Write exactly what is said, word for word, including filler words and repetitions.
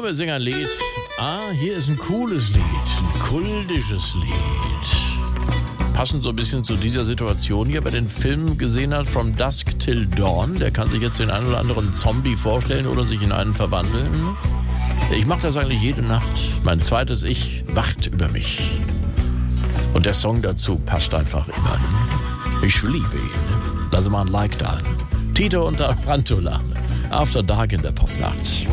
wir singen ein Lied. Ah, hier ist ein cooles Lied, ein kultisches Lied. Passend so ein bisschen zu dieser Situation hier, wer den Film gesehen hat, From Dusk Till Dawn, der kann sich jetzt den einen oder anderen Zombie vorstellen oder sich in einen verwandeln. Ich mache das eigentlich jede Nacht. Mein zweites Ich wacht über mich. Und der Song dazu passt einfach immer. Ich liebe ihn. Lass mal ein Like da. Tito und Tarantula. After Dark in der Popnacht.